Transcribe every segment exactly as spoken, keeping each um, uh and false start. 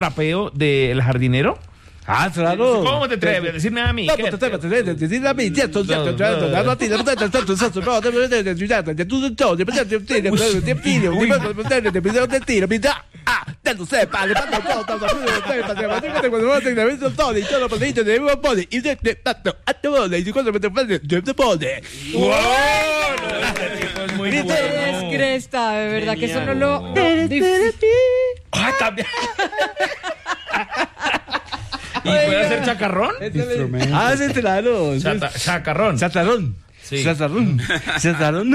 rapeo del jardinero? Ah, claro. ¿Cómo te atreves a decirme a mí? No, pues te atreves a decirme a mí. Cierto, cierto, cierto. No, a ti, no, no, no, no, no, Eres cresta, de verdad que eso no lo... Ah, también. ¿Y puede hacer chacarrón? Ah, sí, claro. Chata- chacarrón. Chatarrón. Sí. Chatarrón. Chatarrón.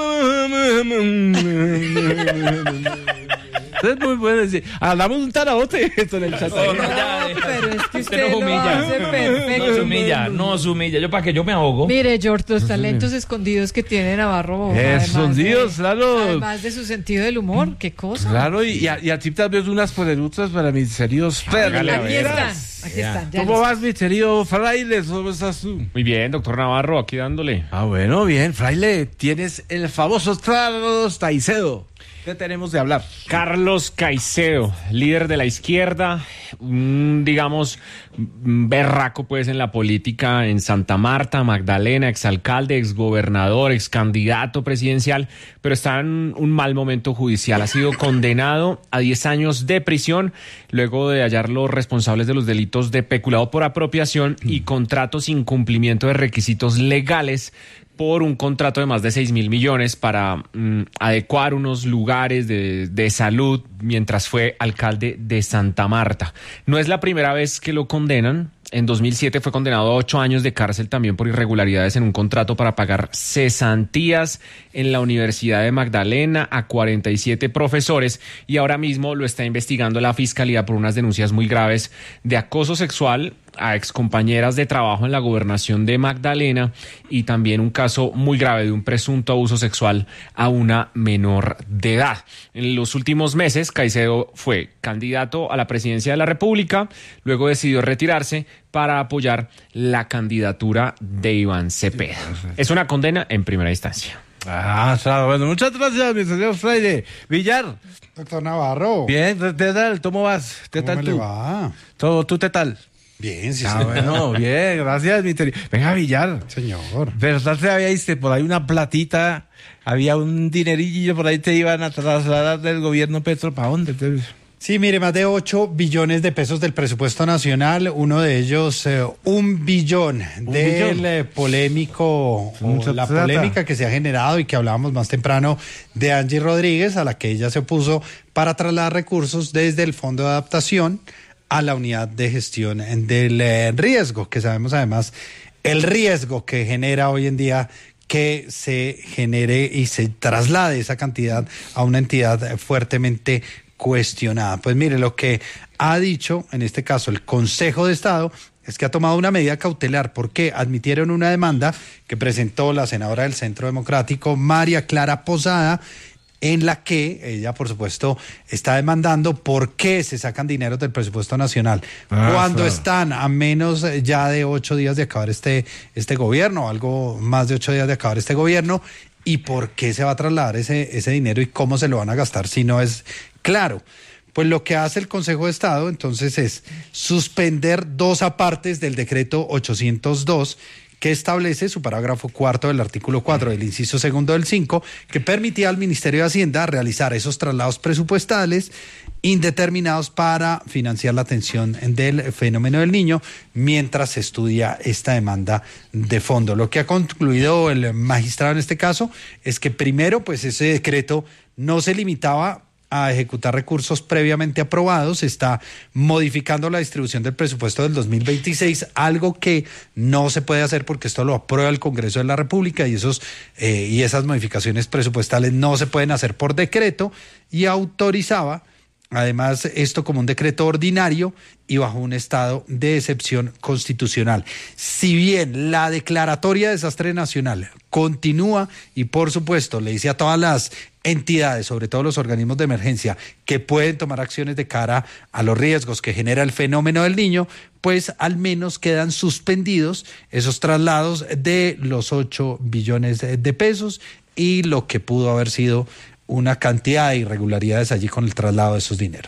Es muy bueno decir. Hablamos un tarabote esto en el chatarrón. No, no, ya, No, pero es que usted usted nos lo humilla. hace perfecto. Nos humilla, nos humilla. Yo para que yo me ahogo. Mire, George, los talentos escondidos que tiene Navarro. Escondidos, además de- claro. Además de su sentido del humor, qué cosa. Claro, y, y, a, y a ti tal vez unas poderutas para mis queridos perros. Aquí están, aquí están. ya ¿Cómo listos. vas, mi querido fraile? ¿Cómo estás tú? Muy bien, doctor Navarro, aquí dándole. Ah, bueno, bien, fraile. Tienes el famoso Carlos Caicedo. ¿Qué tenemos de hablar? Carlos Caicedo, líder de la izquierda, un, digamos, un berraco pues en la política en Santa Marta, Magdalena, exalcalde, exgobernador, excandidato presidencial, pero está en un mal momento judicial. Ha sido condenado a diez años de prisión luego de hallar los responsables de los delitos de peculado por apropiación y contrato sin cumplimiento de requisitos legales por un contrato de más de seis mil millones para mm, adecuar unos lugares de, de salud mientras fue alcalde de Santa Marta. No es la primera vez que lo condenan. En dos mil siete fue condenado a ocho años de cárcel también por irregularidades en un contrato para pagar cesantías en la Universidad de Magdalena a cuarenta y siete profesores, y ahora mismo lo está investigando la Fiscalía por unas denuncias muy graves de acoso sexual a excompañeras de trabajo en la gobernación de Magdalena y también un caso muy grave de un presunto abuso sexual a una menor de edad. En los últimos meses, Caicedo fue candidato a la presidencia de la República, luego decidió retirarse para apoyar la candidatura de Iván Cepeda. Es una condena en primera instancia. Ah, claro, bueno, muchas gracias, mi señor fraile. Villar. Doctor Navarro. Bien, ¿qué tal? ¿Cómo vas? ¿Qué ¿Cómo tal me tú? le va? ¿Todo, ¿Tú qué tal? Bien, sí, Ah, sí. bueno, bien, gracias, mi teri- Venga, Villar. Señor. ¿Verdad que había viste por ahí una platita? Había un dinerillo por ahí, te iban a trasladar del gobierno Petro. ¿Para dónde? Te- Sí, mire, más de ocho billones de pesos del presupuesto nacional, uno de ellos eh, un billón ¿Un del billón? eh, polémico, o Mucha la plata. polémica que se ha generado y que hablábamos más temprano de Angie Rodríguez, a la que ella se opuso para trasladar recursos desde el Fondo de Adaptación a la Unidad de Gestión del eh, Riesgo, que sabemos además el riesgo que genera hoy en día que se genere y se traslade esa cantidad a una entidad fuertemente cuestionada. Pues mire, lo que ha dicho en este caso el Consejo de Estado es que ha tomado una medida cautelar porque admitieron una demanda que presentó la senadora del Centro Democrático, María Clara Posada, en la que ella, por supuesto, está demandando por qué se sacan dineros del presupuesto nacional Ah, cuando claro. están a menos ya de ocho días de acabar este, este gobierno, algo más de ocho días de acabar este gobierno, y por qué se va a trasladar ese, ese dinero y cómo se lo van a gastar si no es claro. Pues lo que hace el Consejo de Estado entonces es suspender dos apartes del decreto ochocientos dos que establece su parágrafo cuarto del artículo cuatro del inciso segundo del cinco, que permitía al Ministerio de Hacienda realizar esos traslados presupuestales indeterminados para financiar la atención del fenómeno del niño mientras se estudia esta demanda de fondo. Lo que ha concluido el magistrado en este caso es que primero, pues ese decreto no se limitaba a ejecutar recursos previamente aprobados, está modificando la distribución del presupuesto del dos mil veintiséis, algo que no se puede hacer porque esto lo aprueba el Congreso de la República y esos eh, y esas modificaciones presupuestales no se pueden hacer por decreto, y autorizaba además esto como un decreto ordinario y bajo un estado de excepción constitucional. Si bien la declaratoria de desastre nacional continúa y por supuesto le dice a todas las entidades, sobre todo los organismos de emergencia, que pueden tomar acciones de cara a los riesgos que genera el fenómeno del niño, pues al menos quedan suspendidos esos traslados de los ocho billones de pesos y lo que pudo haber sido una cantidad de irregularidades allí con el traslado de esos dineros.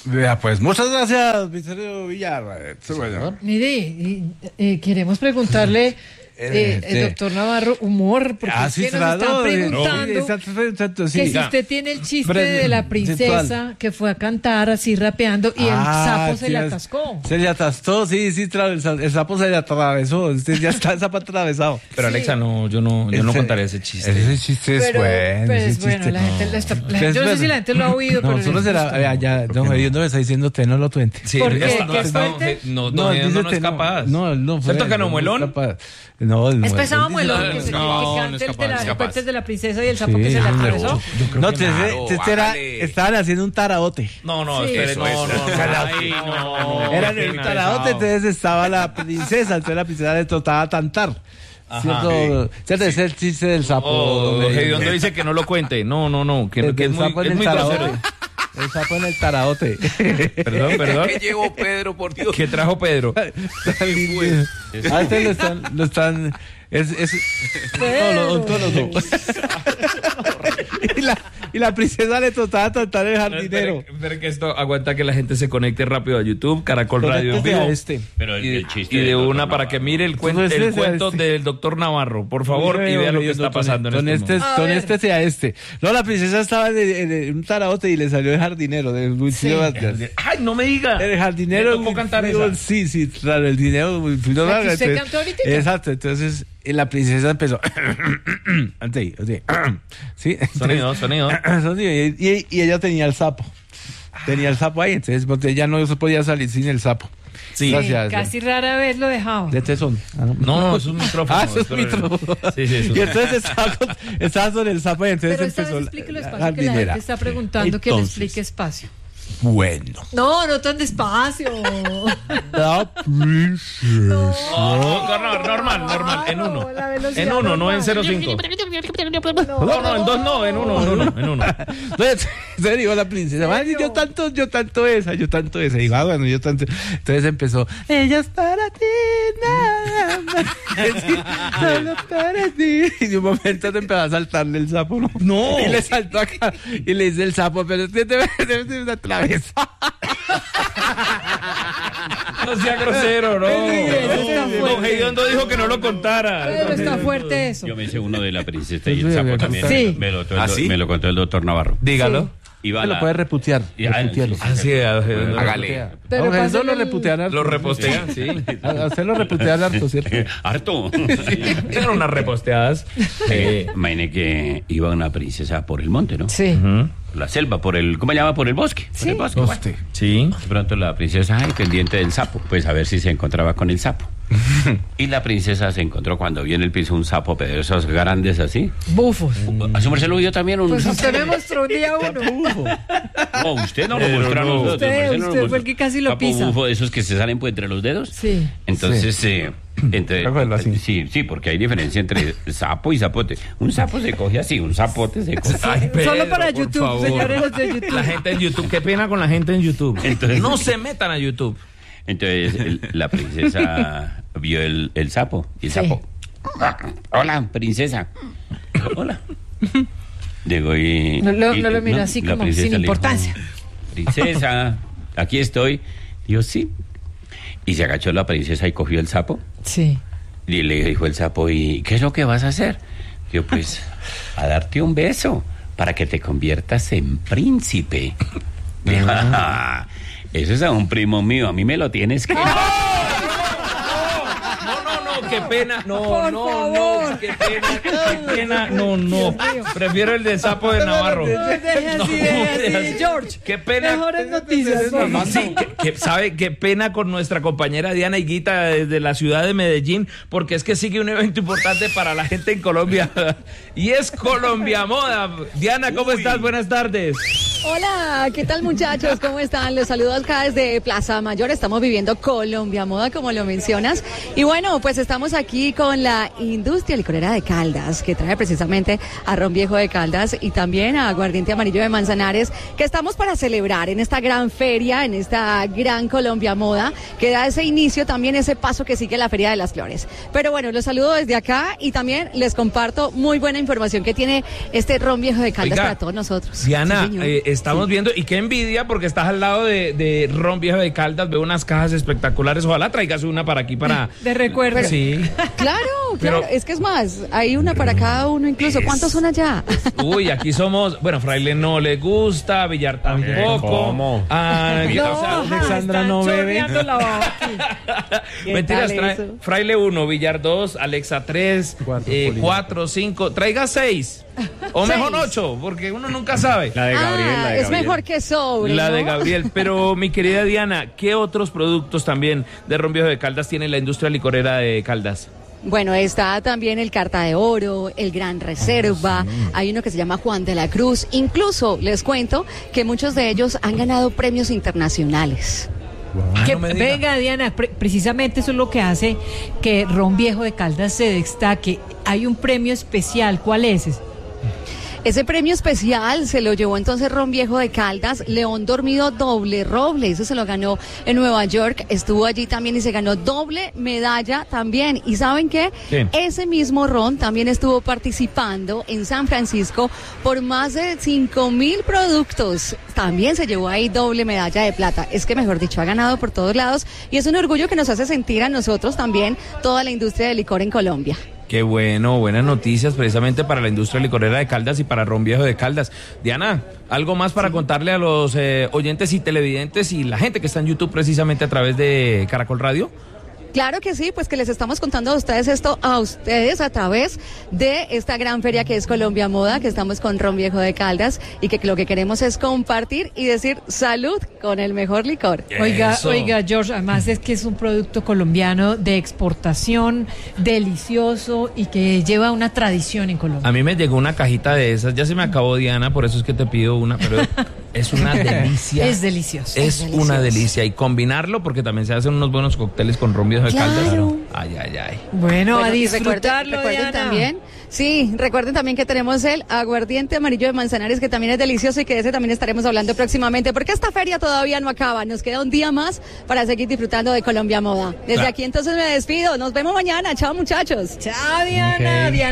Vea, pues muchas gracias, Victorio Villar. Eso, bueno. Mire, y, eh, queremos preguntarle, eh, Este- el doctor Navarro, humor, porque Ah, es sí, que nos claro, están eh, preguntando no, exacto, exacto, sí. que si Ya. usted tiene el chiste Bre- de la princesa sensual. que fue a cantar así rapeando y Ah, el sapo se sí, le es- atascó. Se le atascó, sí, sí, tra- el, sa- el sapo se le atravesó. Este ya está el sapo atravesado. Pero Alexa, no, yo no, yo no Ese- contaré ese chiste. Ese chiste es Pero, bueno. pero ese es bueno, chiste. la gente, la está- la- Es yo no sé bueno. si la gente lo ha oído, No, pero solo les será. gusta. Vea, ya, don Ediondo me está diciendo, te no lo tuente. Sí, ¿Por qué? esto no ¿Qué es es tan- fuerte? No, no, él no, dice no es te capaz. No, no. fue- ¿Cierto que no, es muelón? capaz. No, Es no, pesado él dice- muelón, que se no, que no cante es el capaz, de la- es los capaz. cuentos de la princesa y el sapo Sí, que se le no, atravesó. No, te, claro, te- te era- hágale. estaban haciendo un taraote. No, no, Sí. espere, Eso no, es. no, no, Ay, no. Era qué en el pena, taraote, pesado. entonces estaba la princesa, entonces la princesa le trataba cantar. Ajá. ¿Cierto? ¿Cierto? Ese es el chiste del sapo. Oh, don Hediondo Ediondo. dice que no lo cuente. No, no, no, que, El que es del muy, sapo en es el muy taraote. grosero. El sapo en el taraote. Perdón, perdón. ¿Qué llevó Pedro, por Dios? ¿Qué trajo Pedro? A este lo están, lo están, es, es, Pero- un tono, un tono, y, la, y la princesa le trataba de tratar el jardinero. Espere, espere que esto aguanta que la gente se conecte rápido a YouTube, Caracol Radio en Conéctese a vivo. este. Pero el, Y, el chiste y de del doctor una para Navarro. que mire el, cuen- Entonces, el ese a cuento este. del doctor Navarro, por favor, y Mire, vea lo que yo, está don- pasando en don este este, momento. A don ver. este sea este. No, la princesa estaba en, en- en un taraote y le salió el jardinero de Wilfrido Vargas. Ay, no me diga. El jardinero. ¿Le tocó cantar Wilfrido- esa? Sí, sí, claro, el dinero. Wilfrido ¿La que Vargas. usted entonces- cantó ahorita? Exacto, entonces eh, la princesa empezó. Antes ahí, antes ahí. Sí. Sonido, sonido. Sonido, y, y- y ella tenía el sapo. Tenía el sapo ahí, entonces porque ella no se podía salir sin el sapo. Sí. Gracias. Casi rara vez lo dejaba. De tesón. Ah, no. No, no, es un micrófono. Ah, eso es Esto era- micrófono. Sí, sí, es un- Y entonces estaba, con- estaba sobre el sapo y entonces Pero esta vez empezó explíquelo la, la despacio, que la jardinera. gente está preguntando que le Entonces, explique espacio. Bueno. No, no tan despacio. La princesa. No, no, normal, normal, en uno. La velocidad En uno, no en normal. cero coma cinco. No, no, en dos no, en uno, en uno, en uno. Entonces, entonces dijo la princesa, "Ay, yo tanto, yo tanto esa, yo tanto esa". Y digo, ah, bueno, yo tanto. Entonces empezó, ella es para ti, nada más. Sí, solo para ti. Y de un momento te empezó a saltarle el sapo, ¿no? No. Y le saltó acá. Y le dice el sapo, pero usted te debe una travesa. No sea grosero, no. eso está No, fuerte. Hediondo dijo que no lo contara. Pero está fuerte eso. Yo me hice uno de la princesa y Sí, el sapo me también. Sí. Me, lo, contó el ¿Ah, do- sí? me lo contó el doctor Navarro. Dígalo. Iba Se la- lo puede reputear. Y- ah, reputearlo. sí, Así es, Hediondo. Hágale. Pero No, a usted pásale lo el- reputean harto. Lo repostean, sí. A a usted lo reputean harto, ¿cierto? Harto. Eran unas reposteadas. Eh, Imagine que iba una princesa por el monte, ¿no? Sí. ujú. Por la selva, por el, ¿cómo se llama? Por el bosque. Por Sí. el bosque. bueno. Sí. De pronto la princesa, ay, pendiente del sapo, pues a ver si se encontraba con el sapo. Y la princesa se encontró cuando vio en el piso un sapo, pero esos grandes así. Bufos. A su merced lo vio también un Pues sapo. usted me mostró un día uno. No, usted no lo Pero mostró a no. nosotros. Usted, su merced no lo usted fue mostró. el que casi lo Sapo pisa. bufo, de esos que se salen pues entre los dedos. Sí. Entonces, eh, entre- Cógelo así. sí, sí, porque hay diferencia entre sapo y zapote. Un sapo se coge así, un zapote se coge. Ay, Solo para por YouTube, favor. señores los de YouTube. La gente en YouTube, qué pena con la gente en YouTube. Entonces- no se metan a YouTube. Entonces el- la princesa vio el, el sapo y el Sí. sapo. "Ah, hola, princesa. Hola. Llegó y. No lo- y- no lo miró así la como princesa sin le dijo, importancia. princesa, aquí estoy. Dijo, sí. Y se agachó la princesa y cogió el sapo. Sí. Y le dijo el sapo, ¿y qué es lo que vas a hacer? Yo, pues, a darte un beso para que te conviertas en príncipe. Dijo, "Ah, eso es a un primo mío, a mí me lo tienes que... No, no, no, qué pena. No, Por no, favor. no, qué pena, qué pena. No, no. Prefiero el de sapo de Navarro. Deje así, deje así, George. Qué pena. Mejores noticias, por favor. Sí, que, que- sabe qué pena con nuestra compañera Diana Higuita desde la ciudad de Medellín, porque es que sigue un evento importante para la gente en Colombia y es Colombia Moda. Diana, ¿cómo estás? Buenas tardes. Hola, ¿qué tal muchachos? ¿Cómo están? Los saludos acá desde Plaza Mayor. Estamos viviendo Colombia Moda, como lo mencionas. Y bueno, pues estamos estamos aquí con la industria licorera de Caldas, que trae precisamente a Ron Viejo de Caldas y también a Aguardiente Amarillo de Manzanares, que estamos para celebrar en esta gran feria, en esta gran Colombia Moda, que da ese inicio, también ese paso que sigue la Feria de las Flores. Pero bueno, los saludo desde acá y también les comparto muy buena información que tiene este Ron Viejo de Caldas. Oiga, para todos nosotros. Diana, sí, eh, estamos sí. viendo, y qué envidia, porque estás al lado de, de Ron Viejo de Caldas, veo unas cajas espectaculares, ojalá traigas una para aquí, para... De recuerdo. Sí. Claro, claro, Pero... es que es más, hay una para cada uno incluso, ¿cuántos son allá? Uy, aquí somos, bueno, Fraile no le gusta, Villar tampoco. ¿Cómo? Ah, no, o sea, Alexandra no bebe. Mentiras, trae, Fraile uno, Villar dos, Alexa tres, cuatro, cinco, traiga seis. O mejor seis. ocho, porque uno nunca sabe. La de Gabriel, ah, la de es Gabriel. mejor que sobre, La ¿no? de Gabriel. Pero, mi querida Diana, ¿qué otros productos también de Ron Viejo de Caldas tiene la industria licorera de Caldas? Bueno, está también el Carta de Oro, el Gran Reserva, oh, sí. hay uno que se llama Juan de la Cruz. Incluso les cuento que muchos de ellos han ganado premios internacionales. Que, no venga, Diana, pre- precisamente eso es lo que hace que Ron Viejo de Caldas se destaque. Hay un premio especial, ¿cuál es ese? Ese premio especial se lo llevó entonces Ron Viejo de Caldas, León Dormido Doble Roble, eso se lo ganó en Nueva York, estuvo allí también y se ganó doble medalla también. ¿Y saben qué? ¿Qué? Ese mismo Ron también estuvo participando en San Francisco por más de cinco mil productos. También se llevó ahí doble medalla de plata. Es que, mejor dicho, ha ganado por todos lados y es un orgullo que nos hace sentir a nosotros también toda la industria del licor en Colombia. Qué bueno, buenas noticias precisamente para la industria licorera de Caldas y para Ron Viejo de Caldas. Diana, ¿algo más para sí. contarle a los eh, oyentes y televidentes y la gente que está en YouTube precisamente a través de Caracol Radio? Claro que sí, pues que les estamos contando a ustedes esto, a ustedes a través de esta gran feria que es Colombia Moda, que estamos con Ron Viejo de Caldas y que lo que queremos es compartir y decir salud con el mejor licor. Oiga, Eso. oiga, George, además es que es un producto colombiano de exportación, delicioso y que lleva una tradición en Colombia. A mí me llegó una cajita de esas, ya se me acabó, Diana, por eso es que te pido una, pero es una delicia. Es delicioso. Es, es delicioso. una delicia y combinarlo porque también se hacen unos buenos cócteles con Ron Viejo de Claro. Caldas. Ay, ay, ay. Bueno, Bueno, a y disfrutarlo, recuerden, recuerden Diana. también, sí, recuerden también que tenemos el Aguardiente Amarillo de Manzanares, que también es delicioso y que de ese también estaremos hablando próximamente, porque esta feria todavía no acaba, nos queda un día más para seguir disfrutando de Colombia Moda. Desde Claro. aquí entonces me despido, nos vemos mañana, chao muchachos. Chao, Diana. Okay. Diana.